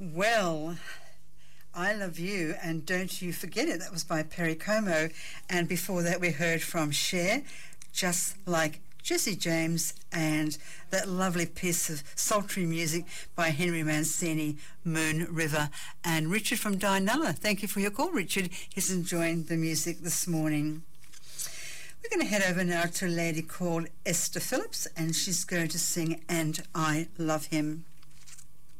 Well, I Love You and Don't You Forget It. That was by Perry Como. And before that we heard from Cher, Just Like Jesse James, and that lovely piece of sultry music by Henry Mancini, Moon River. And Richard from Dianella, thank you for your call, Richard. He's enjoying the music this morning. We're going to head over now to a lady called Esther Phillips, and she's going to sing And I Love Him.